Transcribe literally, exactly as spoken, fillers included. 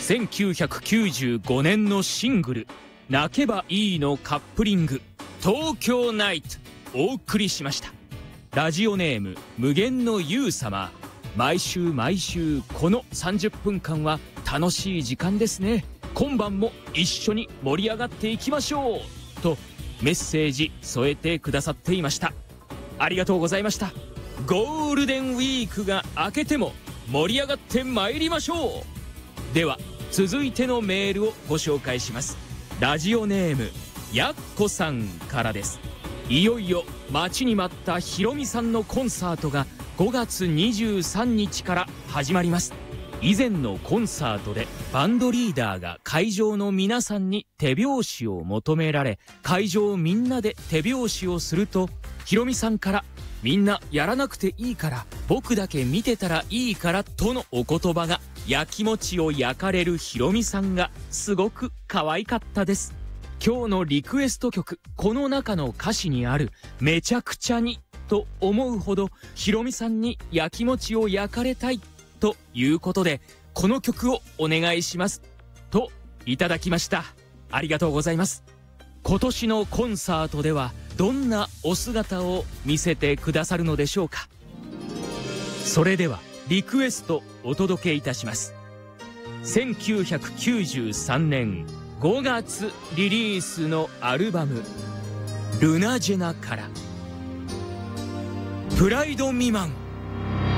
せんきゅうひゃくきゅうじゅうごねんのシングル「泣けばいい」のカップリング「東京ナイト」お送りしました。ラジオネーム無限のゆう様、毎週毎週このさんじゅっぷんかんは楽しい時間ですね。今晩も一緒に盛り上がっていきましょうとメッセージ添えてくださっていました。ありがとうございました。ゴールデンウィークが明けても盛り上がってまいりましょう。では続いてのメールをご紹介します。ラジオネームやっこさんからです。いよいよ待ちに待ったひろみさんのコンサートがごがつにじゅうさんにちから始まります。以前のコンサートでバンドリーダーが会場の皆さんに手拍子を求められ、会場みんなで手拍子をすると、ひろみさんからみんなやらなくていいから僕だけ見てたらいいからとのお言葉が、やきもちを焼かれるひろみさんがすごく可愛かったです。今日のリクエスト曲、この中の歌詞にあるめちゃくちゃにと思うほどひろみさんにやきもちを焼かれたいということで、この曲をお願いしますといただきました。ありがとうございます。今年のコンサートではどんなお姿を見せてくださるのでしょうか。それではリクエストお届けいたします。せんきゅうひゃくきゅうじゅうさんねんごがつリリースのアルバム「ルナジェナ」から「プライド未満」。